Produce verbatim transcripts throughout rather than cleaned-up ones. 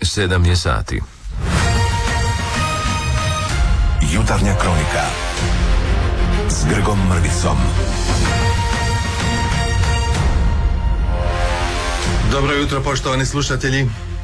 sedam je sati. Jutarnja kronika s Grgom Mrvicom. Dobro jutro, poštovani slušatelji.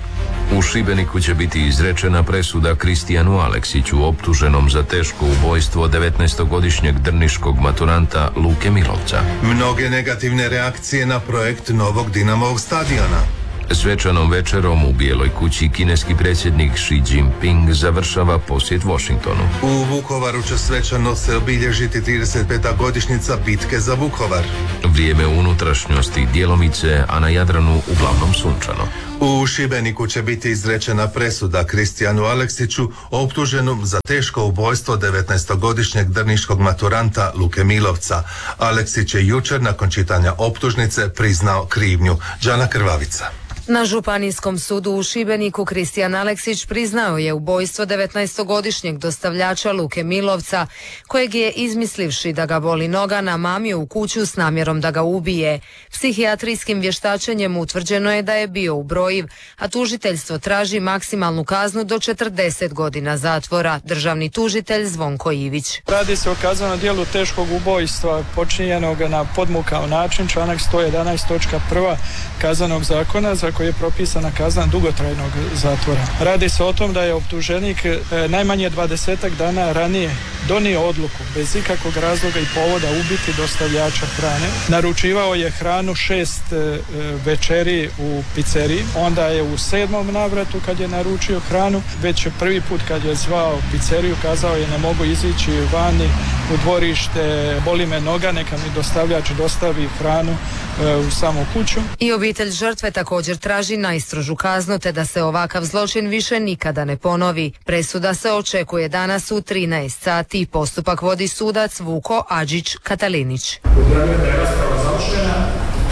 U Šibeniku će biti izrečena presuda Kristijanu Aleksiću, optuženom za teško ubojstvo devetnaestogodišnjeg drniškog maturanta Luke Milovca. Mnoge negativne reakcije na projekt novog Dinamovog stadiona. Svečanom večerom u Bijeloj kući kineski predsjednik Xi Jinping završava posjet Washingtonu. U Vukovaru će svečano se obilježiti trideset peta godišnjica bitke za Vukovar. Vrijeme u unutrašnjosti djelomice, a na Jadranu uglavnom sunčano. U Šibeniku će biti izrečena presuda Kristijanu Aleksiću, optuženom za teško ubojstvo devetnaestogodišnjeg drniškog maturanta Luke Milovca. Aleksić je jučer nakon čitanja optužnice priznao krivnju. Đana Krvavica. Na Županijskom sudu u Šibeniku Kristijan Aleksić priznao je ubojstvo devetnaestogodišnjeg dostavljača Luke Milovca, kojeg je, izmislivši da ga boli noga, namamio u kuću s namjerom da ga ubije. Psihijatrijskim vještačenjem utvrđeno je da je bio ubrojiv, a tužiteljstvo traži maksimalnu kaznu do četrdeset godina zatvora. Državni tužitelj Zvonko Ivić. Radi se o kaznenom djelu teškog ubojstva počinjenog na podmukao način, članak sto jedanaest točka prva Kaznenog zakona, za koji je propisana kazna dugotrajnog zatvora. Radi se o tom da je optuženik e, najmanje dvadesetak dana ranije donio odluku bez ikakvog razloga i povoda ubiti dostavljača hrane. Naručivao je hranu šest e, večeri u pizzeriji, onda je u sedmom navratu kad je naručio hranu, već prvi put kad je zvao pizzeriju kazao je ne mogu izići vani u dvorište, boli me noga, neka mi dostavljač dostavi hranu e, u samu kuću. I obitelj žrtve također traži najstrožu kaznu te da se ovakav zločin više nikada ne ponovi. Presuda se očekuje danas u trinaest sati. Postupak vodi sudac Vuko Adžić Katalinić. Utvrđujem da je rasprava završena.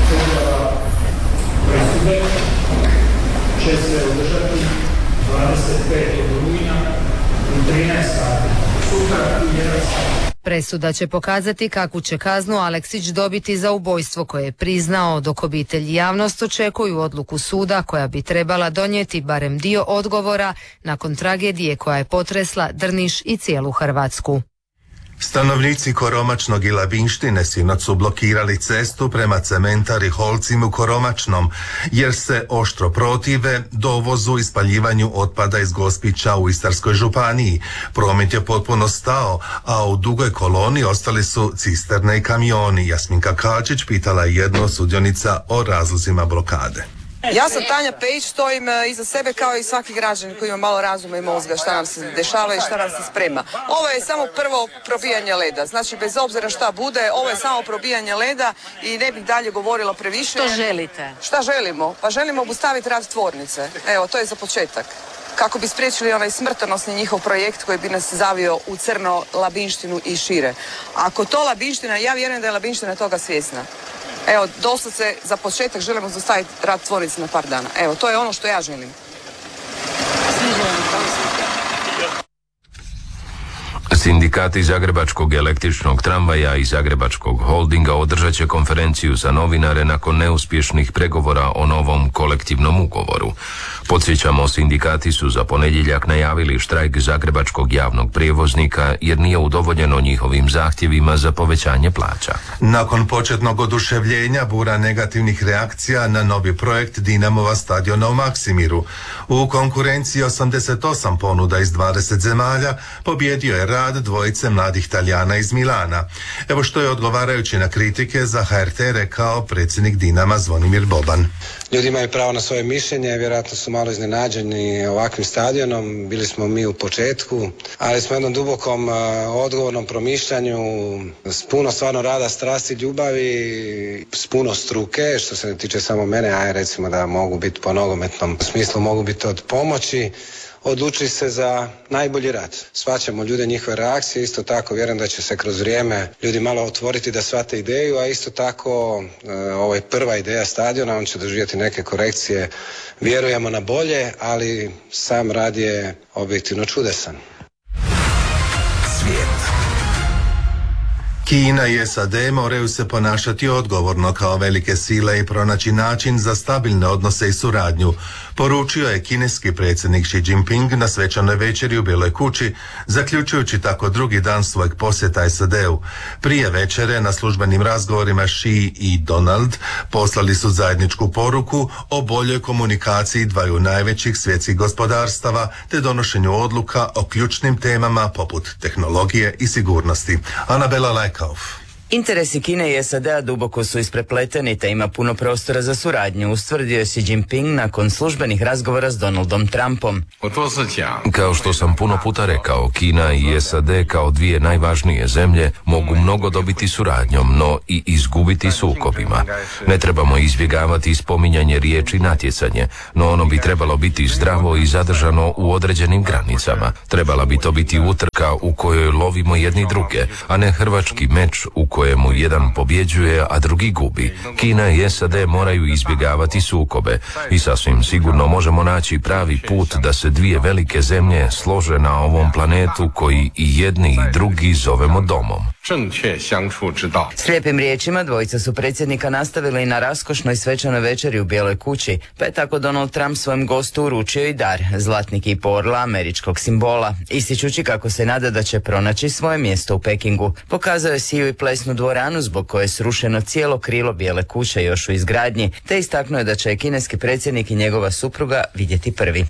Presude će se održati dvadeset petog rujna u trinaest sati. Sutra u jedan sat. Presuda će pokazati kakvu će kaznu Aleksić dobiti za ubojstvo koje je priznao, dok obitelj i javnost očekuju odluku suda koja bi trebala donijeti barem dio odgovora nakon tragedije koja je potresla Drniš i cijelu Hrvatsku. Stanovnici Koromačnog i Labinštine sinoć su blokirali cestu prema cementari Holcim u Koromačnom, jer se oštro protive dovozu i spaljivanju otpada iz Gospića u Istarskoj županiji. Promet je potpuno stao, a u dugoj koloni ostali su cisterne i kamioni. Jasminka Kačić pitala je jednu od sudionica o razlozima blokade. Ja sam Tanja Pejić, stojim iza sebe kao i svaki građanin koji ima malo razuma i mozga šta nam se dešava i šta nam se sprema. Ovo je samo prvo probijanje leda, znači bez obzira šta bude, ovo je samo probijanje leda i ne bih dalje govorila previše. Što želite? Šta želimo? Pa želimo obustaviti rad tvornice, evo to je za početak. Kako bi spriječili onaj smrtonosni njihov projekt koji bi nas zavio u crno Labinštinu i šire. Ako to Labinština, ja vjerujem da je Labinština toga svjesna. Evo, doslovce za početak želimo zastaviti rad tvornice na par dana. Evo, to je ono što ja želim. Sindikati Zagrebačkog električnog tramvaja i Zagrebačkog holdinga održat će konferenciju za novinare nakon neuspješnih pregovora o novom kolektivnom ugovoru. Podsjećamo, sindikati su za ponedjeljak najavili štrajk Zagrebačkog javnog prijevoznika jer nije udovoljeno njihovim zahtjevima za povećanje plaća. Nakon početnog oduševljenja, bura negativnih reakcija na novi projekt Dinamova stadiona u Maksimiru. U konkurenciji osamdeset osam ponuda iz dvadeset zemalja pobjedio je rad dvojice mladih Talijana iz Milana. Evo što je odgovarajući na kritike za H R T rekao predsjednik Dinama Zvonimir Boban. Ljudi imaju pravo na svoje mišljenje, vjerojatno su malo iznenađeni ovakvim stadionom, bili smo mi u početku, ali smo jednom dubokom, odgovornom promišljanju, s puno stvarno rada, strasti, ljubavi, s puno struke, što se ne tiče samo mene, a recimo da mogu biti po nogometnom smislu, mogu biti od pomoći, odlučili se za najbolji rad. Shvaćamo ljude, njihove reakcije, isto tako vjerujem da će se kroz vrijeme ljudi malo otvoriti da shvate ideju, a isto tako ovo je prva ideja stadiona, on će doživjeti neke korekcije, vjerujemo na bolje, ali sam rad je objektivno čudesan. Svijet. Kina i S A D moraju se ponašati odgovorno kao velike sile i pronaći način za stabilne odnose i suradnju, poručio je kineski predsjednik Xi Jinping na svečanoj večeri u Bijeloj kući, zaključujući tako drugi dan svojeg posjeta S A D-u. Prije večere na službenim razgovorima Xi i Donald poslali su zajedničku poruku o boljoj komunikaciji dvaju najvećih svjetskih gospodarstava te donošenju odluka o ključnim temama poput tehnologije i sigurnosti. Anabela Lajkauf. Interesi Kine i S A D-a duboko su isprepleteni te ima puno prostora za suradnju, ustvrdio je Xi Jinping nakon službenih razgovora s Donaldom Trumpom. Kao što sam puno puta rekao, Kina i S A D kao dvije najvažnije zemlje mogu mnogo dobiti suradnjom, no i izgubiti sukobima. Ne trebamo izbjegavati spominjanje riječi natjecanje, no ono bi trebalo biti zdravo i zadržano u određenim granicama. Trebala bi to biti utrka u kojoj lovimo jedni druge, a ne hrvački meč u kojemu jedan pobjeđuje, a drugi gubi. Kina i S A D moraju izbjegavati sukobe i sasvim sigurno možemo naći pravi put da se dvije velike zemlje slože na ovom planetu koji i jedni i drugi zovemo domom. S lijepim riječima dvojica su predsjednika nastavili na raskošnoj svečanoj večeri u Bijeloj kući, pa je tako Donald Trump svojem gostu uručio i dar, zlatni kip orla američkog simbola, ističući kako se nada da će pronaći svoje mjesto u Pekingu. Pokazao je siju i plesnu dvoranu zbog koje je srušeno cijelo krilo Bijele kuće još u izgradnji, te istaknuo je da će kineski predsjednik i njegova supruga vidjeti prvi.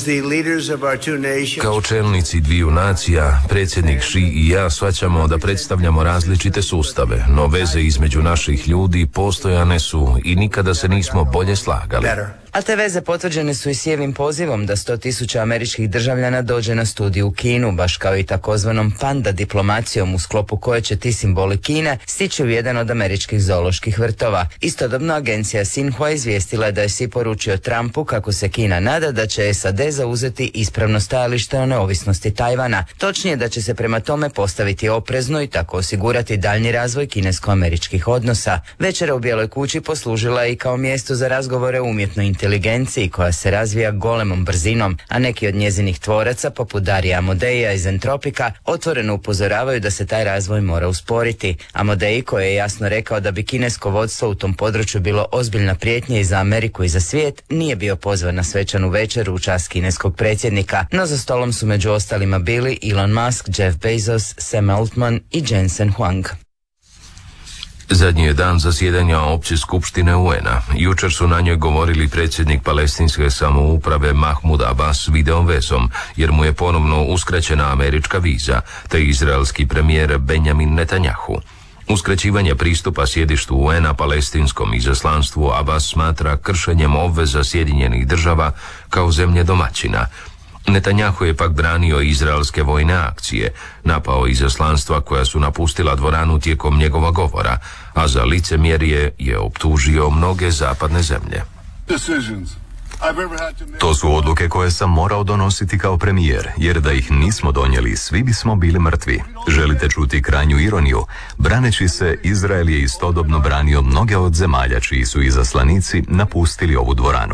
Kao čelnici dviju nacija, predsjednik Xi i ja shvaćamo da predstavljamo različite sustave, no veze između naših ljudi postojane su i nikada se nismo bolje slagali. A te veze potvrđene su i sjevim pozivom da sto tisuća američkih državljana dođe na studiju u Kinu, baš kao i takozvanom panda diplomacijom u sklopu koje će ti simboli Kine stići u jedan od američkih zooloških vrtova. Istodobno agencija Xinhua izvijestila je da je Xi poručio Trumpu kako se Kina nada da će S A D zauzeti ispravno stajalište o neovisnosti Tajvana, točnije da će se prema tome postaviti oprezno i tako osigurati daljnji razvoj kinesko-američkih odnosa. Večera u Bijeloj kući poslužila je i kao mjesto za razgovore o umjetnoj inteligenciji koja se razvija golemom brzinom, a neki od njezinih tvoraca, poput Darija Amodeja iz Entropika, otvoreno upozoravaju da se taj razvoj mora usporiti. Amodej, koji je jasno rekao da bi kinesko vodstvo u tom području bilo ozbiljna prijetnja i za Ameriku i za svijet, nije bio pozvan na svečanu večeru u čast kineskog predsjednika, no za stolom su među ostalima bili Elon Musk, Jeff Bezos, Sam Altman i Jensen Huang. Zadnji je dan zasjedanja Opće skupštine U N-a. Jučer su na njoj govorili predsjednik palestinske samouprave Mahmud Abbas video vezom, jer mu je ponovno uskraćena američka viza, te izraelski premijer Benjamin Netanjahu. Uskraćivanje pristupa sjedištu U N-a palestinskom izaslanstvu Abbas smatra kršenjem obveza Sjedinjenih država kao zemlje domaćina. Netanjahu je pak branio izraelske vojne akcije, napao izaslanstva koja su napustila dvoranu tijekom njegova govora, a za licemjerje je optužio mnoge zapadne zemlje. To su odluke koje sam morao donositi kao premijer, jer da ih nismo donijeli, svi bismo bili mrtvi. Želite čuti krajnju ironiju? Braneći se, Izrael je istodobno branio mnoge od zemalja čiji su izaslanici napustili ovu dvoranu.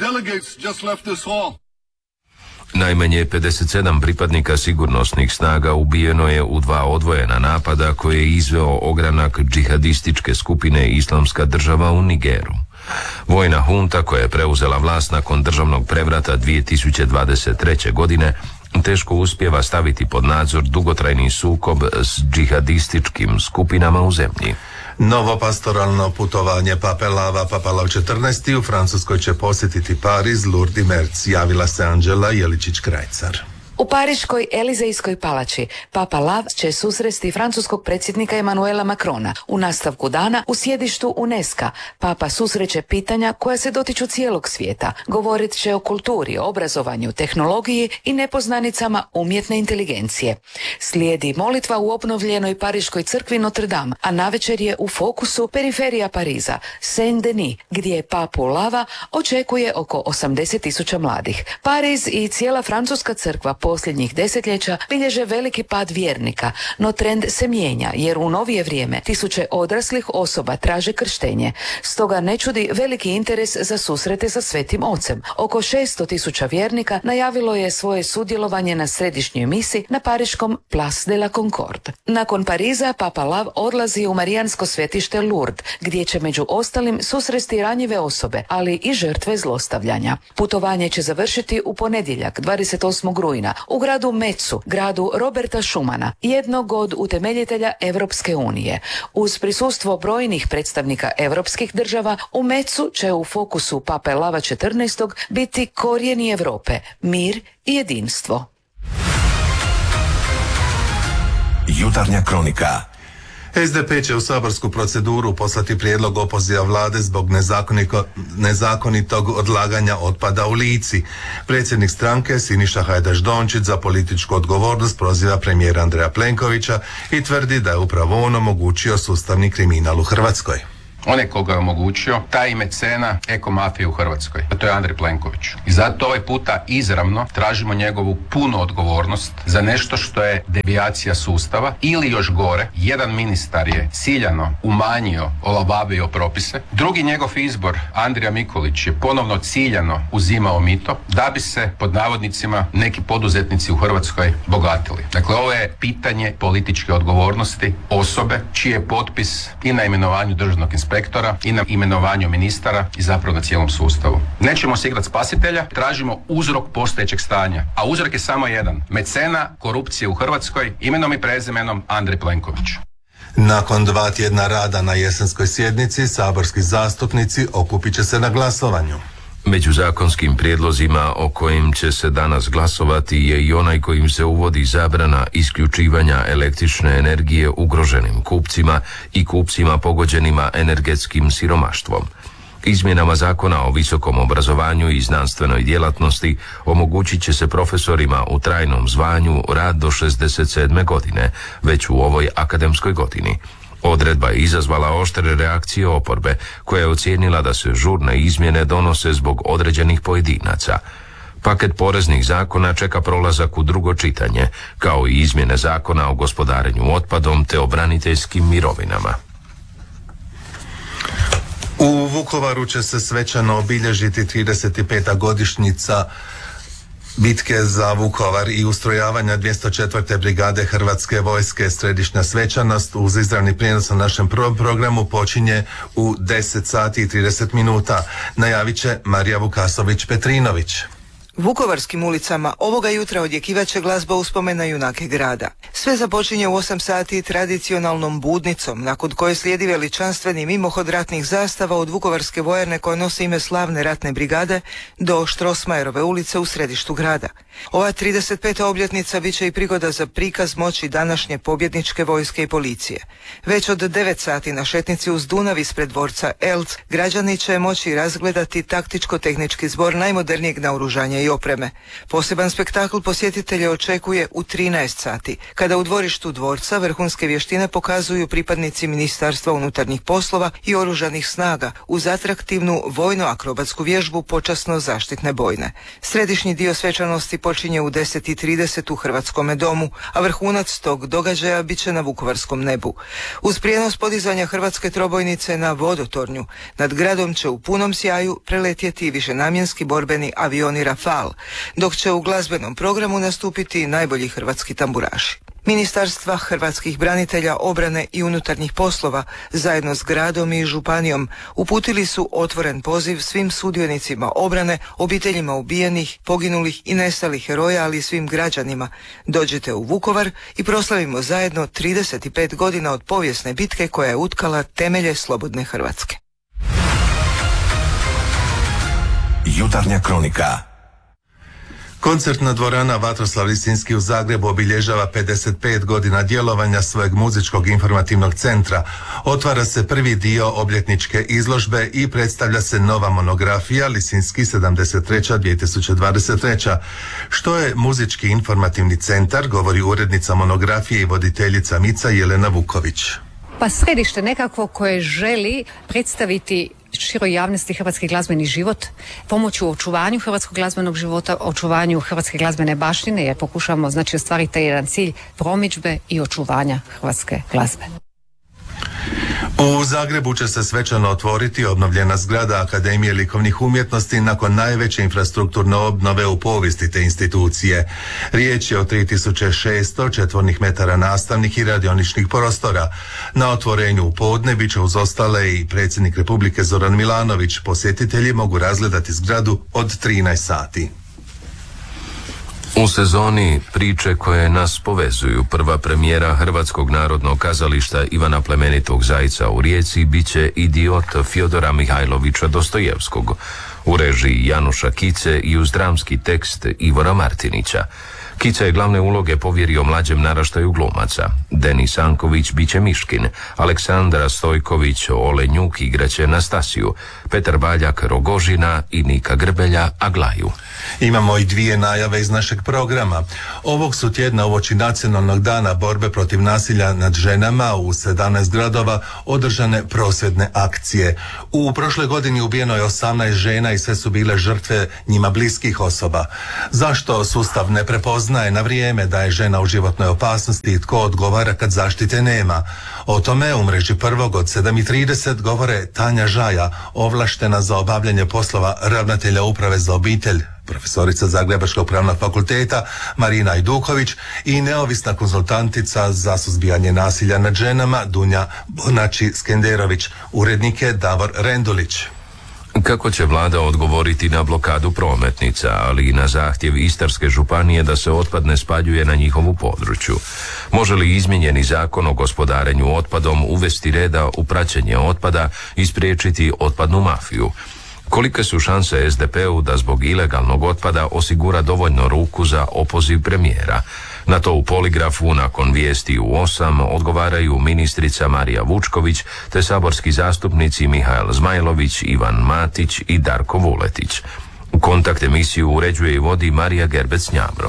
Najmanje pedeset sedam pripadnika sigurnosnih snaga ubijeno je u dva odvojena napada koje je izveo ogranak džihadističke skupine Islamska država u Nigeru. Vojna hunta koja je preuzela vlast nakon državnog prevrata dvije tisuće dvadeset treće. godine teško uspijeva staviti pod nadzor dugotrajni sukob s džihadističkim skupinama u zemlji. Novo pastoralno putovanje Pape Lava Papa Lav četrnaesti. u Francuskoj će posjetiti Pariz, Lourdes i Merc, javila se Anđela Jeličić-Krajcar. U Pariškoj Elizejskoj palači Papa Lav će susresti francuskog predsjednika Emanuela Macrona. U nastavku dana u sjedištu UNESCO Papa susreće pitanja koja se dotiču cijelog svijeta. Govorit će o kulturi, obrazovanju, tehnologiji i nepoznanicama umjetne inteligencije. Slijedi molitva u obnovljenoj Pariškoj crkvi Notre Dame, a navečer je u fokusu periferija Pariza, Saint-Denis, gdje Papu Lava očekuje oko osamdeset tisuća mladih. Pariz i cijela francuska crkva posljednjih desetljeća bilježe veliki pad vjernika, no trend se mijenja jer u novije vrijeme tisuće odraslih osoba traže krštenje. Stoga ne čudi veliki interes za susrete sa Svetim Ocem. Oko šesto tisuća vjernika najavilo je svoje sudjelovanje na središnjoj misi na pariškom Place de la Concorde. Nakon Pariza, Papa Lav odlazi u marijansko svetište Lourdes, gdje će među ostalim susresti ranjive osobe, ali i žrtve zlostavljanja. Putovanje će završiti u ponedjeljak, dvadeset osmog rujna, u gradu Metzu, gradu Roberta Schumana, jednog od utemeljitelja Europske unije. Uz prisustvo brojnih predstavnika europskih država, u Metzu će u fokusu Pape Lava četrnaestog biti korijeni Europe, mir i jedinstvo. Jutarnja kronika. S D P će u saborsku proceduru poslati prijedlog opoziva vlade zbog nezakonito, nezakonitog odlaganja otpada u Lici. Predsjednik stranke Siniša Hajdaš Dončić za političku odgovornost proziva premijera Andreja Plenkovića i tvrdi da je upravo on omogućio sustavni kriminal u Hrvatskoj. On je koga je omogućio, taj mecena ekomafije u Hrvatskoj. A to je Andrej Plenković. I zato ovaj puta izravno tražimo njegovu punu odgovornost za nešto što je devijacija sustava ili još gore, jedan ministar je ciljano umanjio, olabavio propise. Drugi njegov izbor, Andrija Mikulić, je ponovno ciljano uzimao mito da bi se, pod navodnicima, neki poduzetnici u Hrvatskoj bogatili. Dakle, ovo je pitanje političke odgovornosti osobe čiji je potpis i na imenovanju državnog inspektora i na imenovanju ministara i zapravo na cijelom sustavu. Nećemo se igrati spasitelja, tražimo uzrok postojećeg stanja. A uzrok je samo jedan. Mecena korupcije u Hrvatskoj, imenom i prezimenom Andrej Plenković. Nakon dva tjedna rada na jesenskoj sjednici, saborski zastupnici okupit će se na glasovanju. Među zakonskim prijedlozima o kojim će se danas glasovati je i onaj kojim se uvodi zabrana isključivanja električne energije ugroženim kupcima i kupcima pogođenima energetskim siromaštvom. Izmjenama zakona o visokom obrazovanju i znanstvenoj djelatnosti omogućit će se profesorima u trajnom zvanju rad do šezdeset sedme godine, već u ovoj akademskoj godini. Odredba je izazvala oštre reakcije oporbe, koja je ocijenila da se žurne izmjene donose zbog određenih pojedinaca. Paket poreznih zakona čeka prolazak u drugo čitanje, kao i izmjene zakona o gospodarenju otpadom te o braniteljskim mirovinama. U Vukovaru će se svečano obilježiti trideset peta godišnjica bitke za Vukovar i ustrojavanja dvjesto četvrte brigade Hrvatske vojske. Središnja svečanost uz izravni prijenos na našem prvom programu počinje u deset sati i trideset minuta. Najavit će Marija Vukasović-Petrinović. Vukovarskim ulicama ovoga jutra odjekivaće glazba uspomena junake grada. Sve započinje u osam sati tradicionalnom budnicom, nakon koje slijedi veličanstveni mimohod ratnih zastava od Vukovarske vojarne koja nosi ime slavne ratne brigade do Štrosmajerove ulice u središtu grada. Ova trideset peta obljetnica bit će i prigoda za prikaz moći današnje pobjedničke vojske i policije. Već od devet sati na šetnici uz Dunav ispred dvorca Elc građani će moći razgledati taktičko-tehnički zbor najmodernijeg naoružanja i opreme. Poseban spektakl posjetitelje očekuje u trinaest sati, kada u dvorištu dvorca vrhunske vještine pokazuju pripadnici Ministarstva unutarnjih poslova i oružanih snaga uz atraktivnu vojno-akrobatsku vježbu počasno zaštitne bojne. Središnji dio svečanosti počinje u deset i trideset u Hrvatskome domu, a vrhunac tog događaja bit će na Vukovarskom nebu. Uz prijenos podizanja hrvatske trobojnice na vodotornju, nad gradom će u punom sjaju preletjeti višenamjenski borbeni avioni Rafal, dok će u glazbenom programu nastupiti najbolji hrvatski tamburaši. Ministarstva hrvatskih branitelja, obrane i unutarnjih poslova zajedno s gradom i županijom uputili su otvoren poziv svim sudionicima obrane, obiteljima ubijenih, poginulih i nestalih heroja, ali i svim građanima. Dođite u Vukovar i proslavimo zajedno trideset pet godina od povijesne bitke koja je utkala temelje slobodne Hrvatske. Jutarnja kronika. Koncertna dvorana Vatroslav Lisinski u Zagrebu obilježava pedeset pet godina djelovanja svojeg muzičkog informativnog centra. Otvara se prvi dio obljetničke izložbe i predstavlja se nova monografija Lisinski sedamdeset treća do dvije tisuće dvadeset treća. Što je muzički informativni centar, govori urednica monografije i voditeljica Mica Jelena Vuković. Pa središte nekako koje želi predstaviti široj javnosti hrvatski glazbeni život, pomoć u očuvanju hrvatskog glazbenog života, očuvanju hrvatske glazbene baštine, jer pokušamo znači ostvariti taj jedan cilj promidžbe i očuvanja hrvatske glazbe. U Zagrebu će se svečano otvoriti obnovljena zgrada Akademije likovnih umjetnosti nakon najveće infrastrukturne obnove u povijesti te institucije. Riječ je o tri tisuće šesto četvornih metara nastavnih i radioničnih prostora. Na otvorenju u podne bit će uz ostale i predsjednik Republike Zoran Milanović. Posjetitelji mogu razgledati zgradu od trinaest sati. U sezoni priče koje nas povezuju, prva premijera Hrvatskog narodnog kazališta Ivana Plemenitog Zajca u Rijeci biće Idiot Fjodora Mihajlovića Dostojevskog u režiji Januša Kice i uz dramski tekst Ivora Martinića. Kica je glavne uloge povjerio mlađem naraštaju glumaca. Denis Anković biće Miškin, Aleksandra Stojković Olenjuk igraće Nastasiju, Petar Baljak Rogožina i Nika Grbelja Aglaju. Imamo i dvije najave iz našeg programa. Ovog su tjedna uoči Nacionalnog dana borbe protiv nasilja nad ženama u sedamnaest gradova održane prosvjedne akcije. U prošloj godini ubijeno je osamnaest žena i sve su bile žrtve njima bliskih osoba. Zašto sustav ne prepoznaje na vrijeme da je žena u životnoj opasnosti i tko odgovara kad zaštite nema? O tome u mreži prvog od sedam i trideset govore Tanja Žaja, ovlaštena za obavljanje poslova ravnatelja uprave za obitelj, profesorica Zagrebačkog pravnog fakulteta Marina Ajduković i neovisna konzultantica za suzbijanje nasilja nad ženama Dunja Bonači-Skenderović. Urednik je Davor Rendulić. Kako će vlada odgovoriti na blokadu prometnica, ali i na zahtjev Istarske županije da se otpad ne spaljuje na njihovu području? Može li izmijenjeni zakon o gospodarenju otpadom uvesti reda u praćenje otpada i spriječiti otpadnu mafiju? Kolike su šanse es de pe u da zbog ilegalnog otpada osigura dovoljno ruku za opoziv premijera? Na to u Poligrafu nakon vijesti u osam odgovaraju ministrica Marija Vučković te saborski zastupnici Mihael Zmajlović, Ivan Matić i Darko Vuletić. Kontakt emisiju uređuje i vodi Marija Gerbec-Njavro.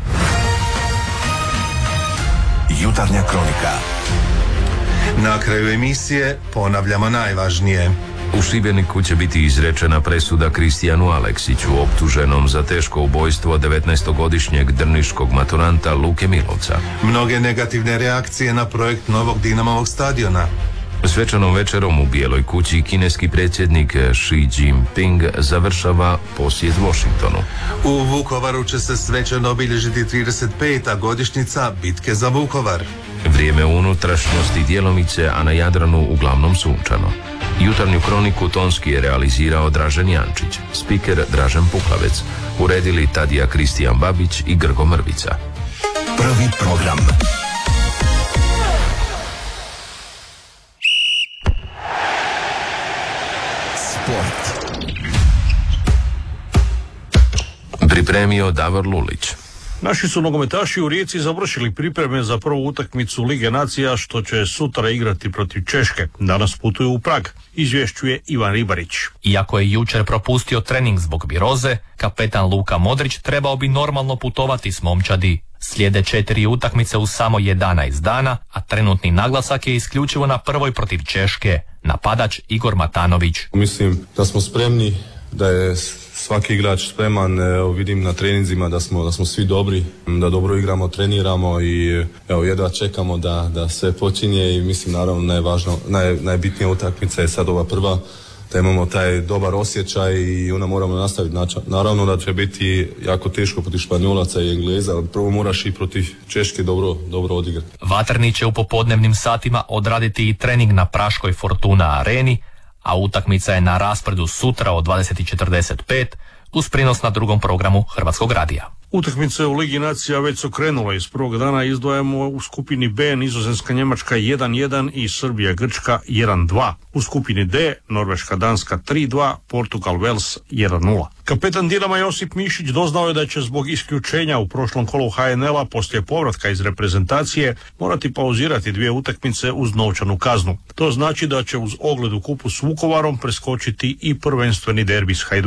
Jutarnja kronika. Na kraju emisije ponavljamo najvažnije. U Šibeniku će biti izrečena presuda Kristijanu Aleksiću, optuženom za teško ubojstvo devetnaestogodišnjeg drniškog maturanta Luke Milovca. Mnoge negativne reakcije na projekt novog Dinamovog stadiona. Svečanom večerom u Bijeloj kući kineski predsjednik Xi Jinping završava posjet Washingtonu. U Vukovaru će se svečano obilježiti trideset peta godišnjica bitke za Vukovar. Vrijeme u unutrašnjosti djelomice, a na Jadranu uglavnom sunčano. Jutarnju kroniku tonski je realizirao Dražen Jančić, spiker Dražen Puklavec, uredili Tadija Kristijan Babić i Grgo Mrvica. Prvi program. Sport. Pripremio Davor Lulić. Naši su nogometaši u Rijeci završili pripreme za prvu utakmicu Lige nacija što će sutra igrati protiv Češke. Danas putuju u Prag, izvješćuje Ivan Ribarić. Iako je jučer propustio trening zbog viroze, kapetan Luka Modrić trebao bi normalno putovati s momčadi. Slijede četiri utakmice u samo jedanaest dana, a trenutni naglasak je isključivo na prvoj protiv Češke. Napadač Igor Matanović. Mislim da smo spremni, da je svaki igrač spreman, evo vidim na treninzima da smo, da smo svi dobri, da dobro igramo, treniramo i evo jedva čekamo da, da sve počinje i mislim naravno najvažno, naj, najbitnija utakmica je sad ova prva, da imamo taj dobar osjećaj i onda moramo nastaviti. Naravno da će biti jako teško protiv Španjolaca i Engleza, ali prvo moraš i protiv Češke dobro, dobro odigrati. Vatrni će u popodnevnim satima odraditi i trening na praškoj Fortuna areni, a utakmica je na raspredu sutra od dvadeset i četrdeset pet uz prinos na drugom programu Hrvatskog radija. Utakmice u Ligi nacija već su krenule. Iz prvog dana izdvajamo u skupini B Nizozemska Njemačka jedan jedan i Srbija Grčka jedan dva. U skupini D Norveška Danska tri dva, Portugal Wales jedan nula. Kapetan Dinama Josip Mišić doznao je da će zbog isključenja u prošlom kolu ha en el-a poslije povratka iz reprezentacije morati pauzirati dvije utakmice uz novčanu kaznu. To znači da će uz ogled u kupu s Vukovarom preskočiti i prvenstveni derbi s Hajdukom.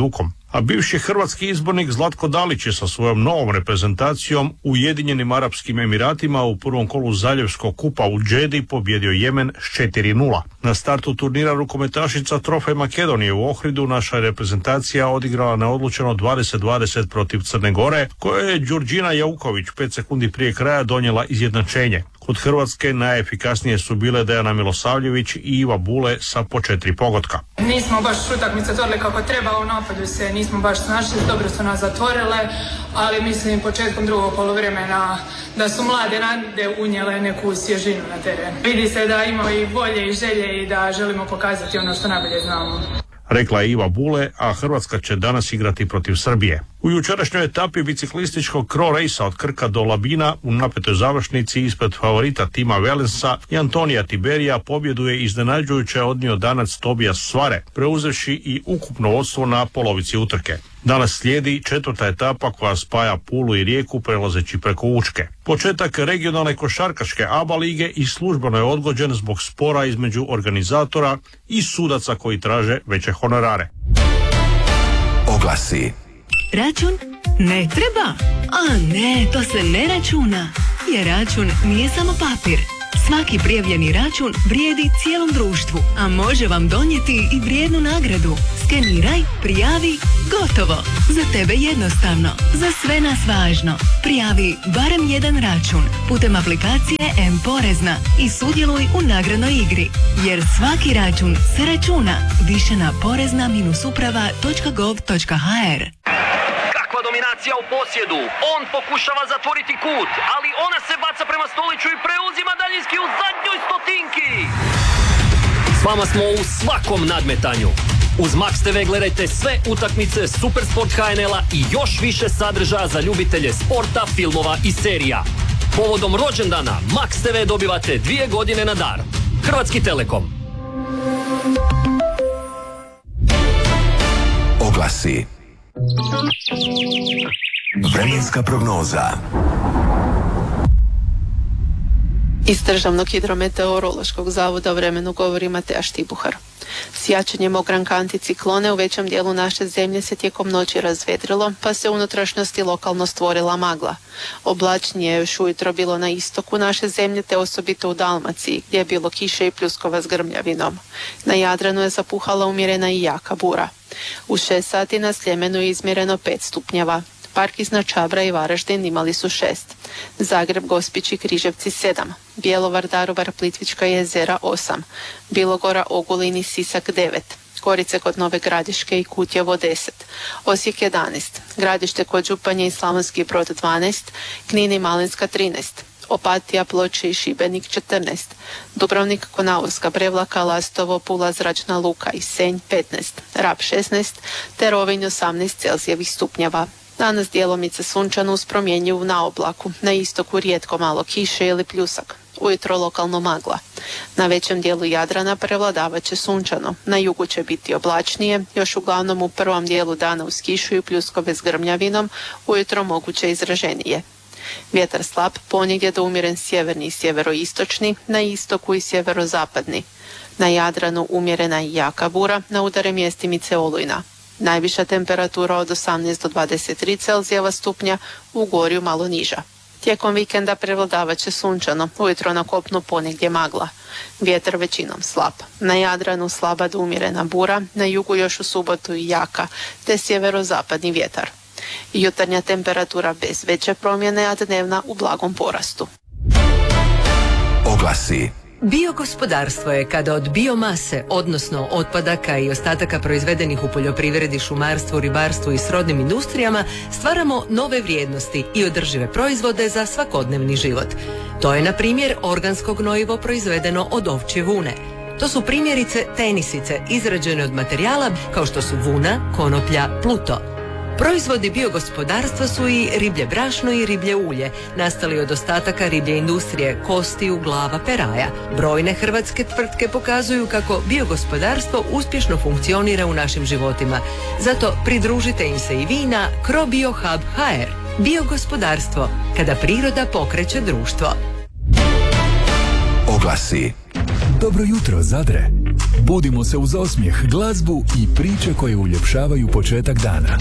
A bivši hrvatski izbornik Zlatko Dalić je sa svojom novom reprezentacijom u Ujedinjenim Arapskim Emiratima u prvom kolu Zaljevskog kupa u Džedi pobjedio Jemen s četiri nula. Na startu turnira rukometašica Trofej Makedonije u Ohridu naša reprezentacija odigrala neodlučeno dvadeset dvadeset protiv Crne Gore, koje je Đurđina Jauković pet sekundi prije kraja donijela izjednačenje. Kod Hrvatske najefikasnije su bile Dejana Milosavljević i Iva Bule sa po četiri pogotka. Nismo baš utakmice otvorili kako treba, u napadu se nismo baš snašli, dobro su nas zatvorile, ali mislim početkom drugog poluvremena da su mlade nade unijele neku svježinu na teren. Vidi se da imamo i volje i želje i da želimo pokazati ono što najbolje znamo. Rekla je Iva Bule, a Hrvatska će danas igrati protiv Srbije. U jučerašnjoj etapi biciklističkog Cro Racea od Krka do Labina u napetoj završnici ispred favorita Tima Wellensa i Antonija Tiberija pobjedu je iznenađujuće odnio Danac Tobias Svare, preuzevši i ukupno vodstvo na polovici utrke. Danas slijedi četvrta etapa koja spaja Pulu i Rijeku prelazeći preko Učke. Početak regionalne košarkaške A B A lige i službeno je odgođen zbog spora između organizatora i sudaca koji traže veće honorare. Oglasi. Račun? Ne treba? A ne, to se ne računa. Jer račun nije samo papir. Svaki prijavljeni račun vrijedi cijelom društvu, a može vam donijeti i vrijednu nagradu. Skeniraj, prijavi, gotovo. Za tebe jednostavno, za sve nas važno. Prijavi barem jedan račun putem aplikacije M-Porezna i sudjeluj u nagradnoj igri. Jer svaki račun se računa. Više na porezna uprava točka gov točka ha er. Kakva dominacija u posjedu. On pokušava zatvoriti kut, ali ona se baca prema Stoliću i preuzima daljinski u zadnjoj stotinki. S vama smo u svakom nadmetanju. Uz Max te ve gledajte sve utakmice Supersport ha en el-a i još više sadržaja za ljubitelje sporta, filmova i serija. Povodom rođendana Max te ve dobivate dvije godine na dar. Hrvatski Telekom. Oglasi. Vremenska prognoza. Iz Državnog hidrometeorološkog zavoda o vremenu govori Mateja Štibuhar. S jačanjem ogranka anticiklone u većem dijelu naše zemlje se tijekom noći razvedrilo, pa se u unutrašnjosti lokalno stvorila magla. Oblačnije je još ujutro bilo na istoku naše zemlje, te osobito u Dalmaciji, gdje je bilo kiše i pljuskova s grmljavinom. Na Jadranu je zapuhala umjerena i jaka bura. U šest sati na Sljemenu je izmjereno pet stupnjeva. Park iznad Čabra i Varaždin imali su šest. Zagreb, Gospić i Križevci sedam. Bjelovar, Daruvar, Plitvička jezera osam. Bilogora, Ogulin i Sisak devet. Gorice kod Nove Gradiške i Kutjevo deset. Osijek jedanaest. Gradište kod Županje i Slavonski Brod dvanaest. Knin i Malinska trinaest. Opatija, Ploče i Šibenik četrnaest. Dubrovnik, Konavovska, Prevlaka, Lastovo, Pula, Zračna Luka i Senj petnaest. Rab šesnaest. Te Rovinj osamnaest Celzijevih stupnjeva. Danas djelomice sunčano uz promjenjivu na oblaku. Na istoku rijetko malo kiše ili pljusak. Ujutro lokalno magla. Na većem dijelu Jadrana prevladavat će sunčano. Na jugu će biti oblačnije, još uglavnom u prvom dijelu dana uz kišu i pljuskove s grmljavinom, ujutro moguće izraženije. Vjetar slab, ponegdje do umjeren sjeverni i sjeveroistočni, na istoku i sjeverozapadni. Na Jadranu umjerena i jaka bura, na udare mjestimice olujna. Najviša temperatura od osamnaest do dvadeset tri Celzijeva stupnja, u Gorju malo niža. Tijekom vikenda prevladavat će sunčano, ujutro na kopnu ponegdje magla. Vjetar većinom slab. Na Jadranu slaba do umjerena bura, na jugu još u subotu i jaka, te sjeverozapadni vjetar. Jutarnja temperatura bez veće promjene, a dnevna u blagom porastu. Oglasi. Biogospodarstvo je kada od biomase, odnosno otpadaka i ostataka proizvedenih u poljoprivredi, šumarstvu, ribarstvu i srodnim industrijama, stvaramo nove vrijednosti i održive proizvode za svakodnevni život. To je, na primjer, organsko gnojivo proizvedeno od ovčje vune. To su primjerice tenisice izrađene od materijala kao što su vuna, konoplja, pluto. Proizvodi biogospodarstva su i riblje brašno i riblje ulje, nastali od ostataka riblje industrije, kostiju, glava, peraja. Brojne hrvatske tvrtke pokazuju kako biogospodarstvo uspješno funkcionira u našim životima. Zato pridružite im se i vi na CroBioHub točka ha er. Biogospodarstvo, kada priroda pokreće društvo. Oglasi. Dobro jutro, Zadre. Budimo se uz osmijeh, glazbu i priče koje uljepšavaju početak dana.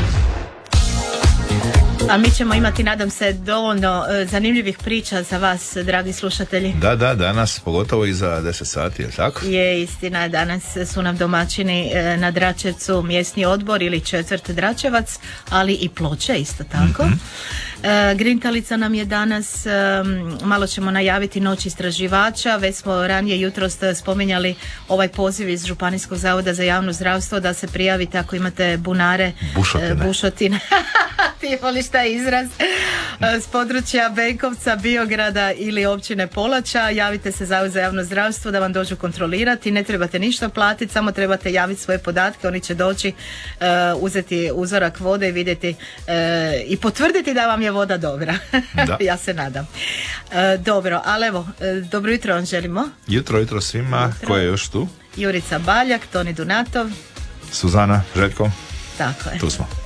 A mi ćemo imati, nadam se, dovoljno e, zanimljivih priča za vas, dragi slušatelji. Da, da, danas, pogotovo i za deset sati, je tako? Je istina, danas su nam domaćini e, na Dračevcu mjesni odbor ili četvrt Dračevac, ali i Ploče isto tako. Mm-hmm. E, Grintalica nam je danas, e, malo ćemo najaviti noć istraživača, već smo ranije jutros spominjali ovaj poziv iz Županijskog zavoda za javno zdravstvo da se prijavite ako imate bunare, bušotine. E, bušotine. Ti voliš taj izraz, s područja Benkovca, Biograda ili općine Polača, javite se Zavod za javno zdravstvo da vam dođu kontrolirati, ne trebate ništa platiti, samo trebate javiti svoje podatke, oni će doći uh, uzeti uzorak vode i vidjeti uh, i potvrditi da vam je voda dobra. Da. Ja se nadam. Uh, dobro, ali evo, uh, dobro jutro vam želimo. Jutro, jutro svima, jutro. Ko je još tu? Jurica Baljak, Toni Dunatov, Suzana, Željko. Tako je. Tu smo.